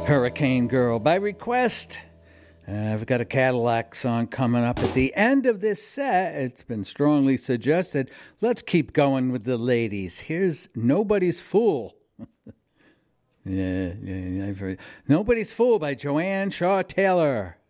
Hurricane Girl by request. I've got a Cadillac song coming up at the end of this set. It's been strongly suggested. Let's keep going with the ladies. Here's Nobody's Fool. Yeah, I've heard. Nobody's Fool by Joanne Shaw Taylor.